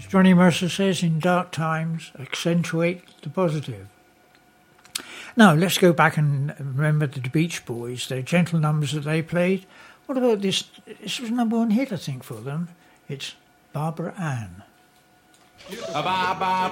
As Johnny Mercer says, in dark times, accentuate the positive. Now, let's go back and remember the Beach Boys, their gentle numbers that they played. What about this? This was number one hit, I think, for them. It's Barbara Ann. Barbara